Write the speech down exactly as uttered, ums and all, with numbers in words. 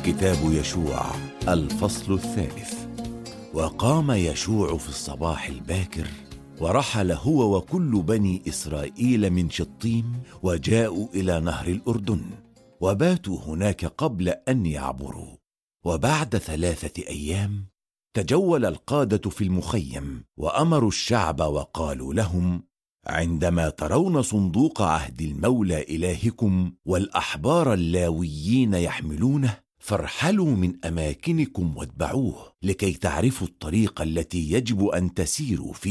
كتاب يشوع الفصل الثالث. وقام يشوع في الصباح الباكر ورحل هو وكل بني إسرائيل من شطيم وجاءوا إلى نهر الأردن وباتوا هناك قبل أن يعبروا. وبعد ثلاثة أيام تجول القادة في المخيم وأمروا الشعب وقالوا لهم: عندما ترون صندوق عهد المولى إلهكم والأحبار اللاويين يحملونه فارحلوا من أماكنكم واتبعوه لكي تعرفوا الطريق التي يجب أن تسيروا فيها.